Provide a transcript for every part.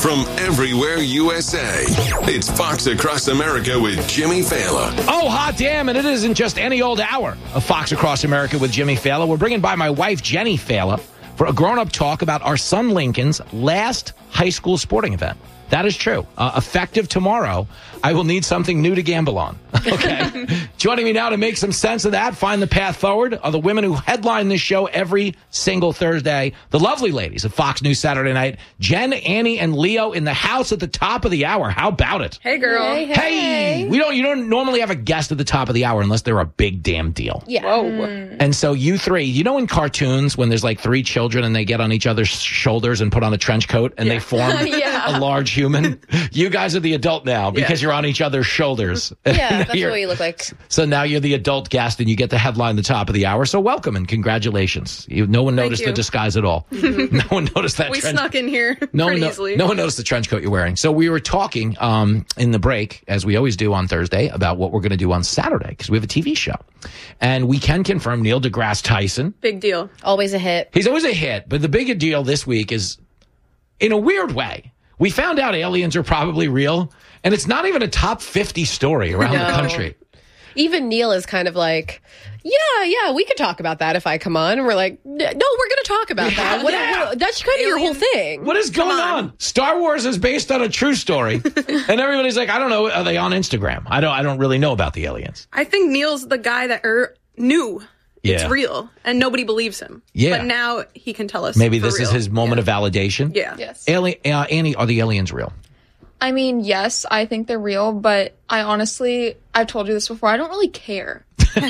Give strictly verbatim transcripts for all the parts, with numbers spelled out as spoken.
from everywhere U S A. It's Fox Across America with Jimmy Fallon. Oh, hot damn, and it isn't just any old hour of Fox Across America with Jimmy Fallon. We're bringing by my wife, Jenny Fallon, for a grown-up talk about our son Lincoln's last high school sporting event. That is true. Uh, effective tomorrow, I will need something new to gamble on. Okay. Joining me now to make some sense of that, find the path forward, are the women who headline this show every single Thursday. The lovely ladies of Fox News Saturday Night, Jen, Annie, and Leo in the house at the top of the hour. How about it? Hey, girl. Hey, hey. Hey, we don't. You don't normally have a guest at the top of the hour unless they're a big damn deal. Yeah. Whoa. And so you three, you know in cartoons when there's like three children and they get on each other's shoulders and put on a trench coat and they form Yeah. a large human? You guys are the adult now because Yeah. you're on each other's shoulders. Yeah, that's You're- what you look like. So now you're the adult guest and you get to headline the top of the hour. So welcome and congratulations. You, no one noticed you. the disguise at all. No one noticed that We trench snuck in here no one, pretty no, easily. no one noticed the trench coat you're wearing. So we were talking um, in the break, as we always do on Thursday, about what we're going to do on Saturday because we have a T V show. And we can confirm Neil deGrasse Tyson. Big deal. Always a hit. He's always a hit, but the bigger deal this week is, in a weird way, we found out aliens are probably real, and it's not even a top fifty story around the No. country. Even Neil is kind of like, yeah, yeah, we could talk about that if I come on. And we're like, no, we're going to talk about that. What, Yeah. what- that's kind of your whole Aliens. thing. What is going on? on. Star Wars is based on a true story, and everybody's like, I don't know, are they on Instagram? I don't. I don't really know about the aliens. I think Neil's the guy that er, knew it's Yeah. real, and nobody believes him. Yeah. But now he can tell us. Maybe for this is real. his moment of validation. Yeah. Yes. Ali- uh, Annie, are the aliens real? I mean, yes, I think they're real, but I honestly, I've told you this before, I don't really care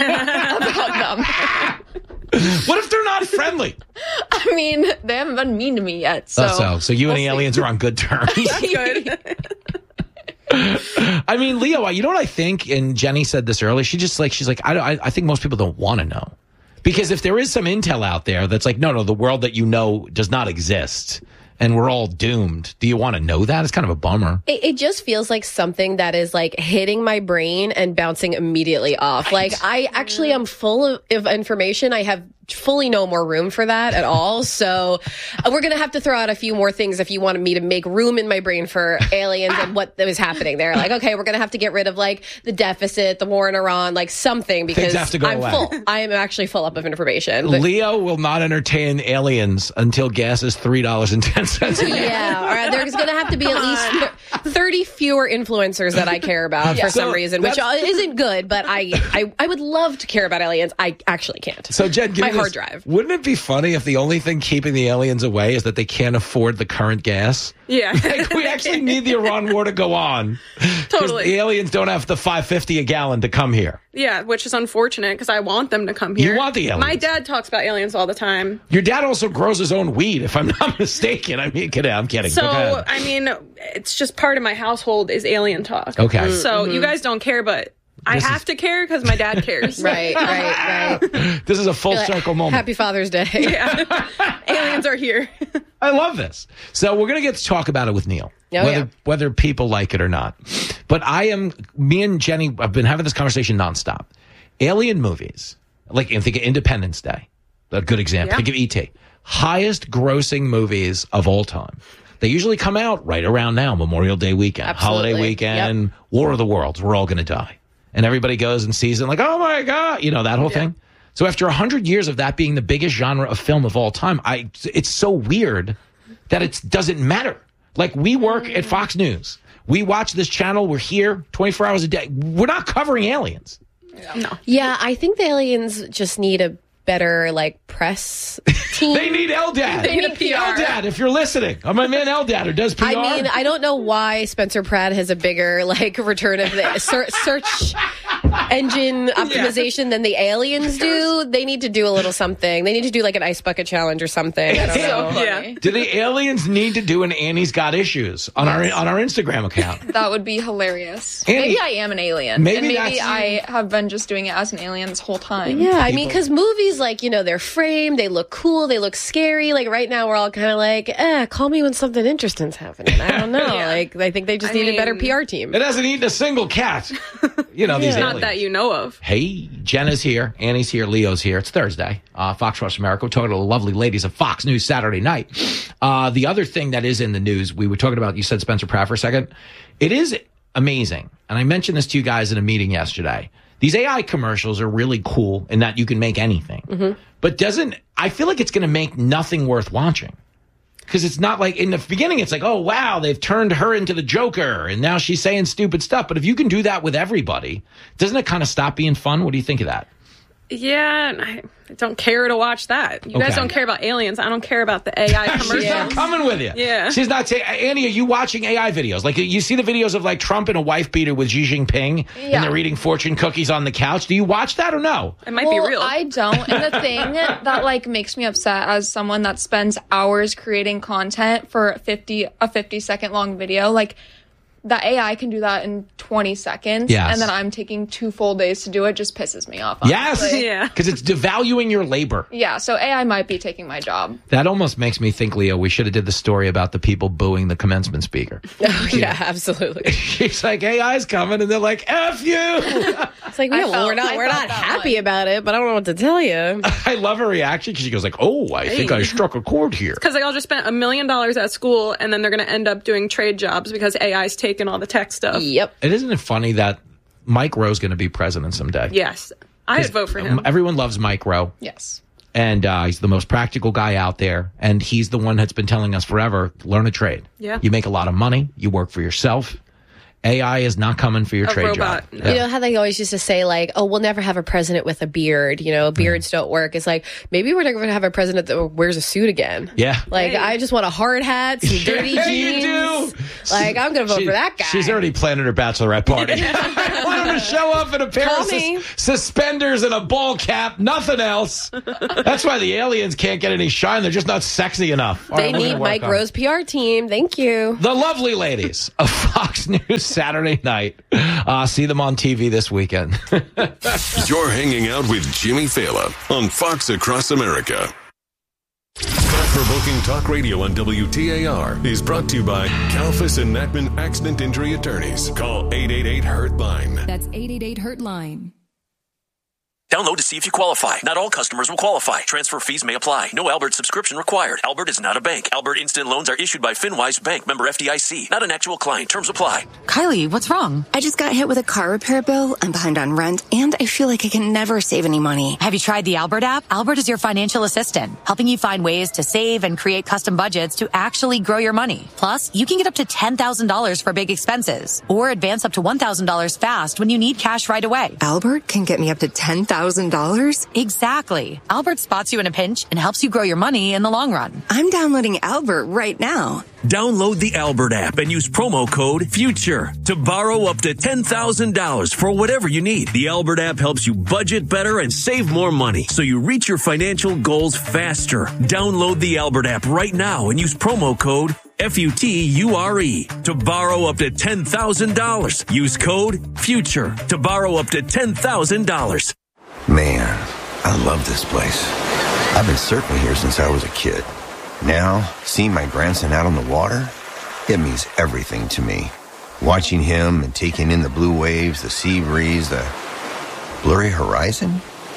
about them. What if they're not friendly? I mean, they haven't been mean to me yet, so. Oh, so, so you and the we'll see. aliens are on good terms. Good. I mean, Leo, you know what I think? And Jenny said this earlier. She just like, she's like, I, I, I think most people don't want to know. Because if there is some intel out there that's like, no, no, the world that you know does not exist and we're all doomed. Do you want to know that? It's kind of a bummer. It, it just feels like something that is like hitting my brain and bouncing immediately off. Like I actually am full of, of information. I have fully no more room for that at all. So uh, we're going to have to throw out a few more things if you wanted me to make room in my brain for aliens and what was happening there. Like, okay, we're going to have to get rid of like the deficit, the war in Iran, like something because have to go I'm away. full. I am actually full up of information. But- Leo will not entertain aliens until gas is three dollars and ten cents a gallon. Yeah, all right. There's going to have to be at least th- thirty fewer influencers that I care about for So some reason, which that's- isn't good. But I, I, I would love to care about aliens. I actually can't. So, Jen, give My me this. hard drive. Wouldn't it be funny if the only thing keeping the aliens away is that they can't afford the current gas? Yeah. Like, we actually need the Iran war to go on. 'Cause Totally. the aliens don't have the five fifty a gallon to come here. Yeah, which is unfortunate because I want them to come here. You want the aliens. My dad talks about aliens all the time. Your dad also grows his own weed, if I'm not mistaken. I mean, kidding, I'm kidding. So, Go ahead. I mean, it's just part of my household is alien talk. Okay. So you guys don't care, but I This have is- to care because my dad cares. Right, right, right. This is a full Like, circle moment. Happy Father's Day. Yeah. Aliens are here. I love this. So we're going to get to talk about it with Neil, Oh, whether yeah. whether people like it or not. But I am, me and Jenny, I've been having this conversation nonstop. Alien movies, like think of Independence Day, a good example. Yeah. Think of E T Highest grossing movies of all time. They usually come out right around now, Memorial Day weekend, Absolutely. holiday weekend, War of the Worlds. We're all going to die. And everybody goes and sees it like, oh my God, you know, that whole Yeah. thing. So after one hundred years of that being the biggest genre of film of all time, I it's so weird that it doesn't matter. Like we work at Fox News. We watch this channel. We're here twenty-four hours a day. We're not covering aliens. Yeah, I think the aliens just need a better like press team. They need Eldad. They need a P R. Eldad, if you're listening. I'm my man Eldad who does P R. I mean, I don't know why Spencer Pratt has a bigger like return of the ser- search engine optimization than the aliens do. They need to do a little something. They need to do like an ice bucket challenge or something. I don't know. So Yeah. funny. Do the aliens need to do an Annie's Got Issues on our on our Instagram account? That would be hilarious. Annie- maybe I am an alien. Maybe and maybe that's- I have been just doing it as an alien this whole time. Yeah, I mean, because movies, like, you know, they're framed, they look cool, they look scary. Like, right now, we're all kind of like, eh, call me when something interesting's happening. I don't know. Yeah. Like, I think they just I need a better mean- P R team. It hasn't eaten a single cat. you know, these Not aliens. that you know of. Hey, Jenna's here. Annie's here. Leo's here. It's Thursday. Uh, Fox Across America. We're talking to the lovely ladies of Fox News Saturday night. Uh, the other thing that is in the news, we were talking about, you said Spencer Pratt for a second. It is amazing. And I mentioned this to you guys in a meeting yesterday. These A I commercials are really cool in that you can make anything. Mm-hmm. But doesn't, I feel like it's going to make nothing worth watching. Because it's not like in the beginning, it's like, oh, wow, they've turned her into the Joker and now she's saying stupid stuff. But if you can do that with everybody, doesn't it kind of stop being fun? What do you think of that? Yeah, I don't care to watch that. You Okay. guys don't care about aliens. I don't care about the A I commercials. She's not coming with you. Yeah. She's not saying, Annie, are you watching A I videos? Like, you see the videos of like Trump and a wife beater with Xi Jinping Yeah. and they're eating fortune cookies on the couch. Do you watch that or no? It might well, be real. I don't. And the thing that like makes me upset as someone that spends hours creating content for fifty a fifty second long video, like the A I can do that in twenty seconds. Yes. And then I'm taking two full days to do it, just pisses me off. Yes. honestly. Yeah. Because it's devaluing your labor. Yeah, so A I might be taking my job. That almost makes me think, Leo, we should have did the story about the people booing the commencement speaker. Oh, yeah, absolutely. She's like, A I's coming, and they're like, F you. It's like, I yeah, well, felt- we're not, I we're felt not that happy way. about it, but I don't know what to tell you. I love her reaction because she goes like, oh, I think I struck a chord here. Because they all just spent a million dollars at school, and then they're going to end up doing trade jobs because A I's taking all the tech stuff. Yep. It isn't it funny that Mike Rowe's going to be president someday? Yes. I would vote for him. Everyone loves Mike Rowe. Yes. And uh, he's the most practical guy out there. And he's the one that's been telling us forever, learn a trade. Yeah. You make a lot of money. You work for yourself. A I is not coming for your A trade robot. job. No. You know how they always used to say, like, oh, we'll never have a president with a beard. You know, beards don't work. It's like, maybe we're never going to have a president that wears a suit again. Yeah. Like, Hey. I just want a hard hat, some dirty Yeah, jeans. you do. Like, I'm going to vote She- for that guy. She's already planning her bachelorette party. I want him to show up in a pair Call of me. sus- suspenders and a ball cap, nothing else. That's why the aliens can't get any shine. They're just not sexy enough. All They right, we're need gonna work Mike on it. Rowe's P R team. Thank you. The lovely ladies of Fox News Saturday night. Uh, see them on T V this weekend. You're hanging out with Jimmy Fallon on Fox Across America. Thought-provoking talk radio on W T A R is brought to you by Kalfas and Natman Accident Injury Attorneys. Call eight eight eight hurt line. That's eight eight eight hurt line. Download to see if you qualify. Not all customers will qualify. Transfer fees may apply. No Albert subscription required. Albert is not a bank. Albert Instant Loans are issued by FinWise Bank, member F D I C. Not an actual client. Terms apply. Kylie, what's wrong? I just got hit with a car repair bill. I'm behind on rent, and I feel like I can never save any money. Have you tried the Albert app? Albert is your financial assistant, helping you find ways to save and create custom budgets to actually grow your money. Plus, you can get up to ten thousand dollars for big expenses, or advance up to one thousand dollars fast when you need cash right away. Albert can get me up to ten thousand dollars? Exactly. Albert spots you in a pinch and helps you grow your money in the long run. I'm downloading Albert right now. Download the Albert app and use promo code FUTURE to borrow up to ten thousand dollars for whatever you need. The Albert app helps you budget better and save more money so you reach your financial goals faster. Download the Albert app right now and use promo code F U T U R E to borrow up to ten thousand dollars. Use code FUTURE to borrow up to ten thousand dollars. Man, I love this place. I've been surfing here since I was a kid. Now, seeing my grandson out on the water, it means everything to me. Watching him and taking in the blue waves, the sea breeze, the blurry horizon.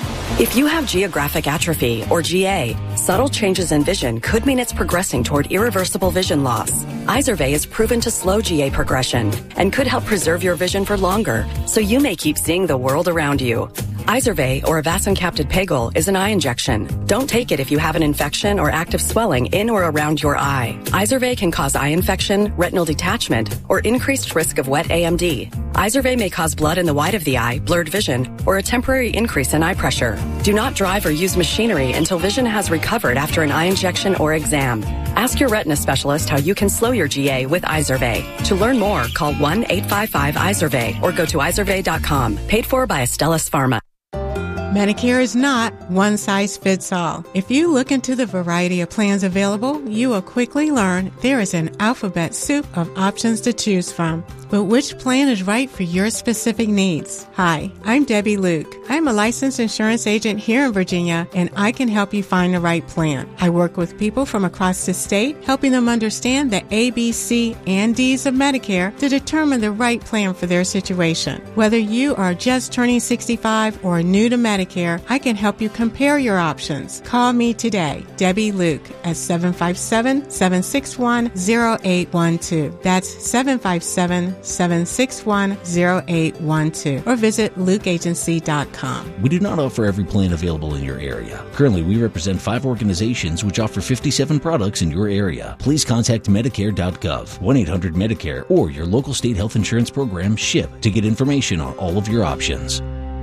If you have geographic atrophy, or G A, subtle changes in vision could mean it's progressing toward irreversible vision loss. Izervay is proven to slow G A progression and could help preserve your vision for longer, so you may keep seeing the world around you. Izervay, or avacincaptad pegol, is an eye injection. Don't take it if you have an infection or active swelling in or around your eye. Izervay can cause eye infection, retinal detachment, or increased risk of wet A M D. Izervay may cause blood in the white of the eye, blurred vision, or a temporary increase in eye pressure. Do not drive or use machinery until vision has recovered after an eye injection or exam. Ask your retina specialist how you can slow your G A with Izervay. To learn more, call one eight five five Izervay or go to izervay dot com. Paid for by Astellas Pharma. Medicare is not one size fits all. If you look into the variety of plans available, you will quickly learn there is an alphabet soup of options to choose from. But which plan is right for your specific needs? Hi, I'm Debbie Luke. I'm a licensed insurance agent here in Virginia, and I can help you find the right plan. I work with people from across the state, helping them understand the A, B, C, and D's of Medicare to determine the right plan for their situation. Whether you are just turning sixty-five or new to Medicare, I can help you compare your options. Call me today, Debbie Luke, at seven five seven, seven six one, zero eight one two. That's seven five seven, seven six one, zero eight one two. Or visit luke agency dot com. We do not offer every plan available in your area. Currently, we represent five organizations which offer fifty-seven products in your area. Please contact medicare dot gov, one eight hundred Medicare, or your local state health insurance program, SHIP, to get information on all of your options.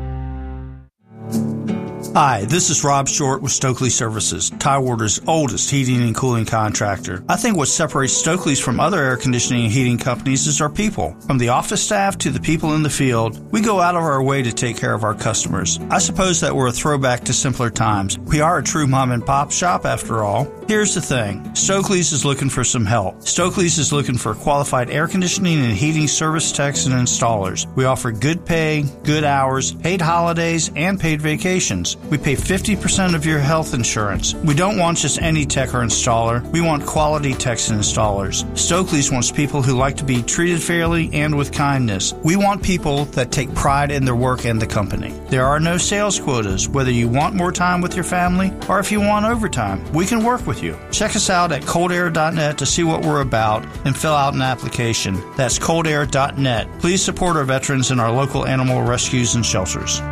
Hi, this is Rob Short with Stokely Services, Tidewater's oldest heating and cooling contractor. I think what separates Stokely's from other air conditioning and heating companies is our people. From the office staff to the people in the field, we go out of our way to take care of our customers. I suppose that we're a throwback to simpler times. We are a true mom and pop shop after all. Here's the thing. Stokely's is looking for some help. Stokely's is looking for qualified air conditioning and heating service techs and installers. We offer good pay, good hours, paid holidays, and paid vacations. We pay fifty percent of your health insurance. We don't want just any tech or installer. We want quality techs and installers. Stokely's wants people who like to be treated fairly and with kindness. We want people that take pride in their work and the company. There are no sales quotas, whether you want more time with your family or if you want overtime. We can work with you. Check us out at cold air dot net to see what we're about and fill out an application. That's cold air dot net. Please support our veterans and our local animal rescues and shelters.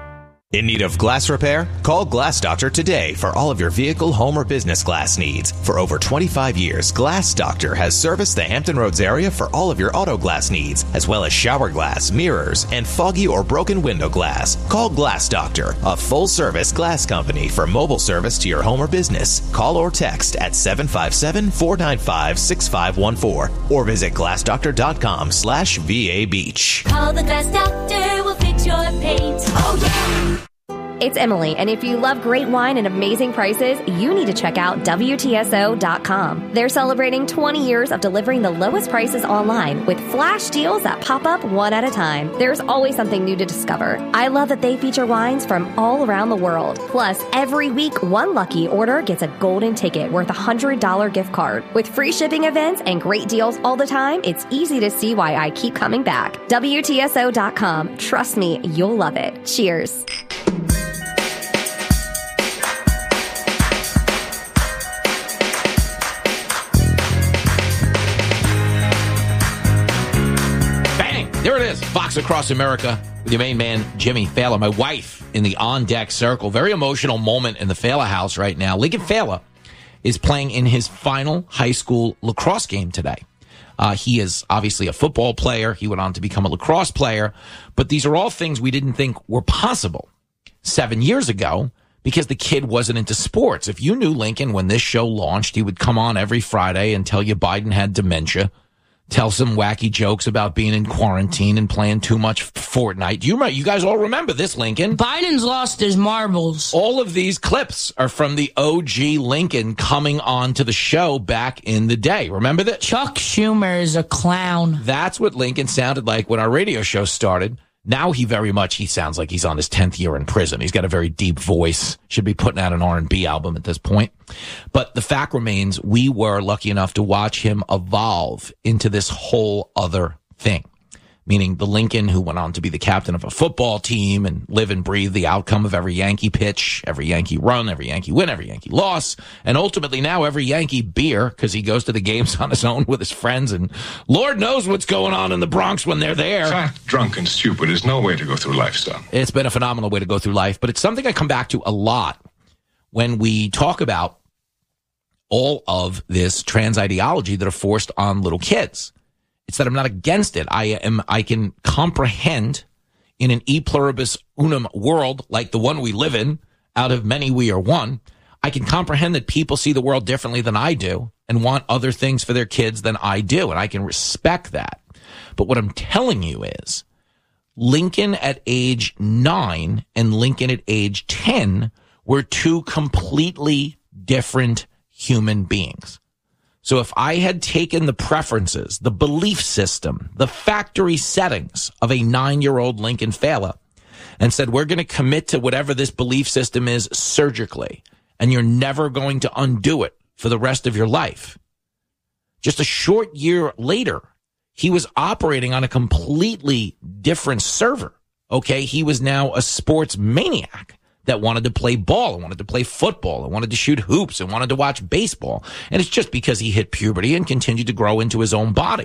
In need of glass repair? Call Glass Doctor today for all of your vehicle, home, or business glass needs. For over twenty-five years, Glass Doctor has serviced the Hampton Roads area for all of your auto glass needs, as well as shower glass, mirrors, and foggy or broken window glass. Call Glass Doctor, a full-service glass company for mobile service to your home or business. Call or text at seven five seven, four nine five, six five one four or visit glass doctor dot com slash V A Beach. Call the Glass Doctor, we'll fix your paint. Oh, yeah! It's Emily, and if you love great wine and amazing prices, you need to check out W T S O dot com. They're celebrating twenty years of delivering the lowest prices online with flash deals that pop up one at a time. There's always something new to discover. I love that they feature wines from all around the world. Plus, every week, one lucky order gets a golden ticket worth a one hundred dollars gift card. With free shipping events and great deals all the time, it's easy to see why I keep coming back. W T S O dot com. Trust me, you'll love it. Cheers. There it is, Fox Across America with your main man, Jimmy Fallon. My wife in the on-deck circle. Very emotional moment in the Fallon house right now. Lincoln Fallon is playing in his final high school lacrosse game today. Uh, he is obviously a football player. He went on to become a lacrosse player. But these are all things we didn't think were possible seven years ago because the kid wasn't into sports. If you knew Lincoln when this show launched, he would come on every Friday and tell you Biden had dementia. Tell some wacky jokes about being in quarantine and playing too much Fortnite. Do you remember? You guys all remember this, Lincoln. Biden's lost his marbles. All of these clips are from the O G Lincoln coming on to the show back in the day. Remember that? Chuck Schumer is a clown. That's what Lincoln sounded like when our radio show started. Now he very much, he sounds like he's on his tenth year in prison. He's got a very deep voice. Should be putting out an R and B album at this point. But the fact remains, we were lucky enough to watch him evolve into this whole other thing. Meaning the Lincoln who went on to be the captain of a football team and live and breathe the outcome of every Yankee pitch, every Yankee run, every Yankee win, every Yankee loss, and ultimately now every Yankee beer because he goes to the games on his own with his friends, and Lord knows what's going on in the Bronx when they're there. Fat, drunk, and stupid is no way to go through life, son. It's been a phenomenal way to go through life, but it's something I come back to a lot when we talk about all of this trans ideology that are forced on little kids. It's that I'm not against it. I am. I can comprehend in an e pluribus unum world like the one we live in, out of many we are one, I can comprehend that people see the world differently than I do and want other things for their kids than I do, and I can respect that. But what I'm telling you is Lincoln at age nine and Lincoln at age ten were two completely different human beings. So if I had taken the preferences, the belief system, the factory settings of a nine-year-old Lincoln Fela and said, we're going to commit to whatever this belief system is surgically, and you're never going to undo it for the rest of your life. Just a short year later, he was operating on a completely different server. Okay, he was now a sports maniac that wanted to play ball and wanted to play football and wanted to shoot hoops and wanted to watch baseball. And it's just because he hit puberty and continued to grow into his own body.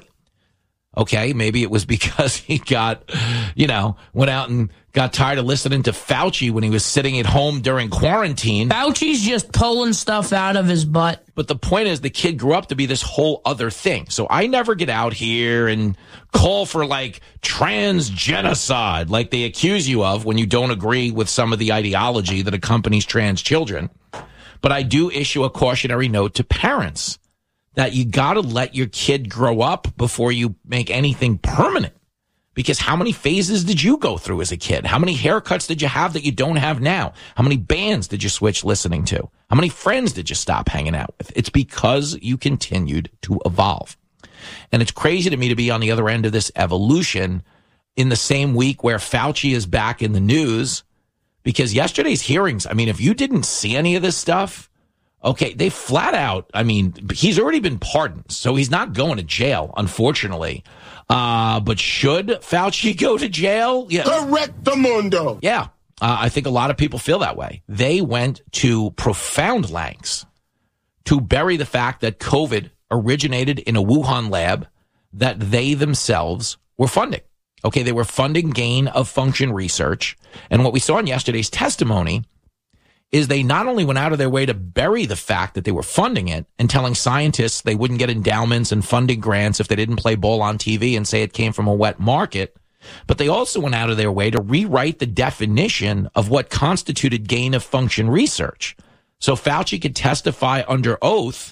Okay, maybe it was because he got, you know, went out and got tired of listening to Fauci when he was sitting at home during quarantine. Fauci's just pulling stuff out of his butt. But the point is, the kid grew up to be this whole other thing. So I never get out here and call for, like, trans genocide, like they accuse you of when you don't agree with some of the ideology that accompanies trans children. But I do issue a cautionary note to parents that you got to let your kid grow up before you make anything permanent. Because how many phases did you go through as a kid? How many haircuts did you have that you don't have now? How many bands did you switch listening to? How many friends did you stop hanging out with? It's because you continued to evolve. And it's crazy to me to be on the other end of this evolution in the same week where Fauci is back in the news. Because yesterday's hearings, I mean, if you didn't see any of this stuff, okay, they flat out, I mean, he's already been pardoned, so he's not going to jail, unfortunately. Uh, but should Fauci go to jail? Yeah. Correctamundo. Yeah. Uh, I think a lot of people feel that way. They went to profound lengths to bury the fact that COVID originated in a Wuhan lab that they themselves were funding. Okay, they were funding gain of function research. And what we saw in yesterday's testimony is they not only went out of their way to bury the fact that they were funding it and telling scientists they wouldn't get endowments and funding grants if they didn't play ball on T V and say it came from a wet market, but they also went out of their way to rewrite the definition of what constituted gain of function research. So Fauci could testify under oath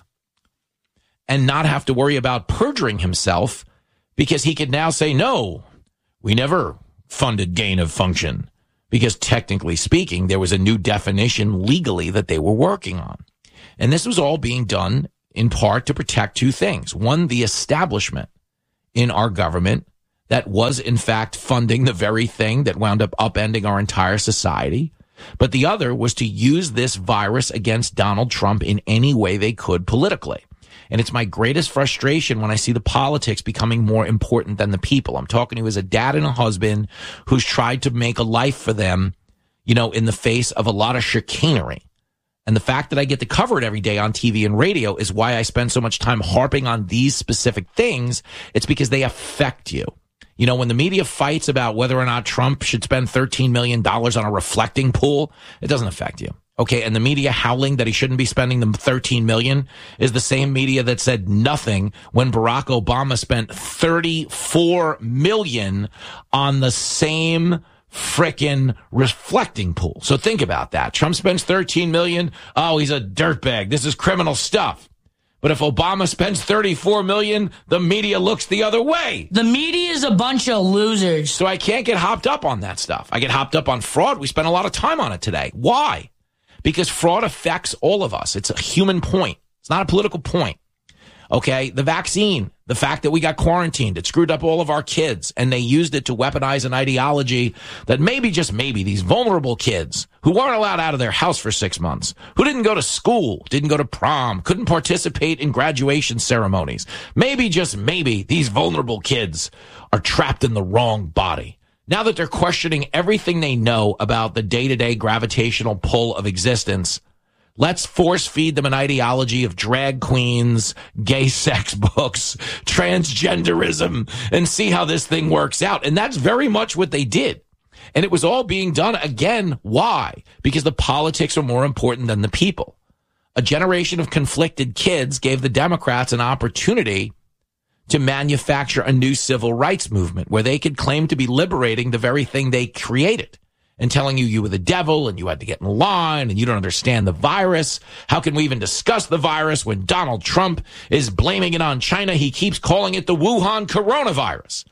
and not have to worry about perjuring himself because he could now say, no, we never funded gain of function. Because technically speaking, there was a new definition legally that they were working on. And this was all being done in part to protect two things. One, the establishment in our government that was in fact funding the very thing that wound up upending our entire society. But the other was to use this virus against Donald Trump in any way they could politically. And it's my greatest frustration when I see the politics becoming more important than the people. I'm talking to as a dad and a husband who's tried to make a life for them, you know, in the face of a lot of chicanery. And the fact that I get to cover it every day on T V and radio is why I spend so much time harping on these specific things. It's because they affect you. You know, when the media fights about whether or not Trump should spend thirteen million dollars on a reflecting pool, it doesn't affect you. Okay, and the media howling that he shouldn't be spending the thirteen million dollars is the same media that said nothing when Barack Obama spent thirty-four million dollars on the same frickin' reflecting pool. So think about that. Trump spends thirteen million dollars. Oh, he's a dirtbag. This is criminal stuff. But if Obama spends thirty-four million dollars, the media looks the other way. The media is a bunch of losers. So I can't get hopped up on that stuff. I get hopped up on fraud. We spent a lot of time on it today. Why? Because fraud affects all of us. It's a human point. It's not a political point. Okay, the vaccine, the fact that we got quarantined, it screwed up all of our kids, and they used it to weaponize an ideology that maybe, just maybe, these vulnerable kids who weren't allowed out of their house for six months, who didn't go to school, didn't go to prom, couldn't participate in graduation ceremonies, maybe, just maybe, these vulnerable kids are trapped in the wrong body. Now that they're questioning everything they know about the day-to-day gravitational pull of existence, let's force feed them an ideology of drag queens, gay sex books, transgenderism, and see how this thing works out. And that's very much what they did. And it was all being done again. Why? Because the politics are more important than the people. A generation of conflicted kids gave the Democrats an opportunity to manufacture a new civil rights movement where they could claim to be liberating the very thing they created and telling you you were the devil and you had to get in line and you don't understand the virus. How can we even discuss the virus when Donald Trump is blaming it on China? He keeps calling it the Wuhan coronavirus.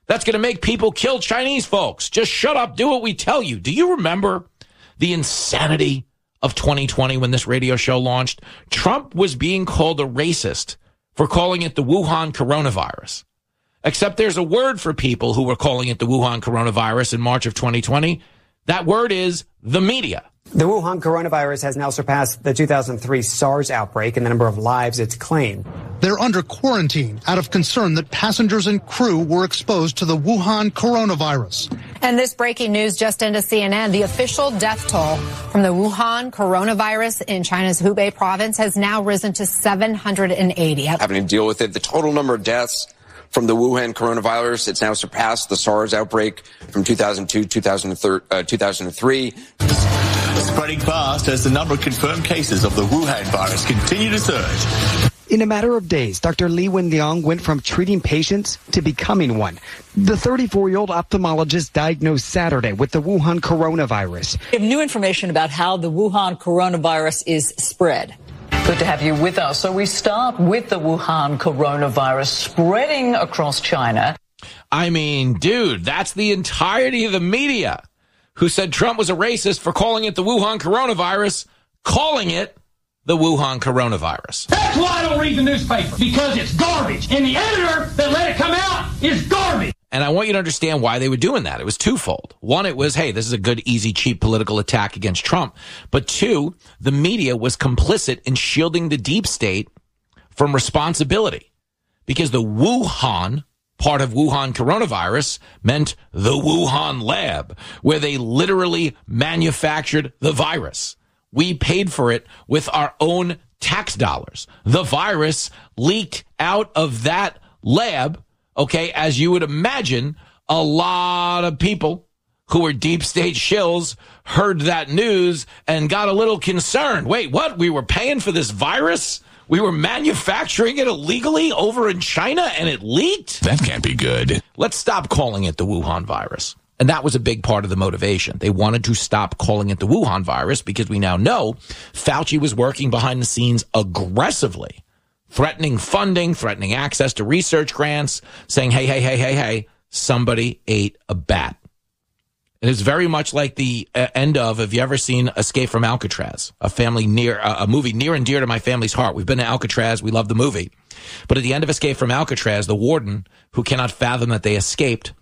that's going to make people kill Chinese folks. Just shut up, do what we tell you. Do you remember the insanity of twenty twenty when this radio show launched? Trump was being called a racist for calling it the Wuhan coronavirus. Except there's a word for people who were calling it the Wuhan coronavirus in March of twenty twenty. That word is the media. The Wuhan coronavirus has now surpassed the two thousand three SARS outbreak in the number of lives it's claimed. They're under quarantine out of concern that passengers and crew were exposed to the Wuhan coronavirus. And this breaking news just into C N N. The official death toll from the Wuhan coronavirus in China's Hubei province has now risen to seven hundred eighty. Having to deal with it, the total number of deaths from the Wuhan coronavirus, it's now surpassed the SARS outbreak from two thousand two, two thousand three. Spreading fast as the number of confirmed cases of the Wuhan virus continue to surge. In a matter of days, Doctor Li Wenliang went from treating patients to becoming one. The thirty-four-year-old ophthalmologist diagnosed Saturday with the Wuhan coronavirus. We have new information about how the Wuhan coronavirus is spread. Good to have you with us. So we start with the Wuhan coronavirus spreading across China. I mean, dude, that's the entirety of the media who said Trump was a racist for calling it the Wuhan coronavirus, calling it the Wuhan coronavirus. That's why I don't read the newspaper, because it's garbage. And the editor that let it come out is garbage. And I want you to understand why they were doing that. It was twofold. One, it was, hey, this is a good, easy, cheap political attack against Trump. But two, the media was complicit in shielding the deep state from responsibility. Because the Wuhan part of Wuhan coronavirus meant the Wuhan lab, where they literally manufactured the virus. We paid for it with our own tax dollars. The virus leaked out of that lab. Okay, as you would imagine, a lot of people who were deep state shills heard that news and got a little concerned. Wait, what? We were paying for this virus? We were manufacturing it illegally over in China and it leaked? That can't be good. Let's stop calling it the Wuhan virus. And that was a big part of the motivation. They wanted to stop calling it the Wuhan virus because we now know Fauci was working behind the scenes aggressively, threatening funding, threatening access to research grants, saying, hey, hey, hey, hey, hey, somebody ate a bat. It is very much like the uh, end of, have you ever seen Escape from Alcatraz? A family near, uh, a movie near and dear to my family's heart. We've been to Alcatraz. We love the movie. But at the end of Escape from Alcatraz, the warden, who cannot fathom that they escaped,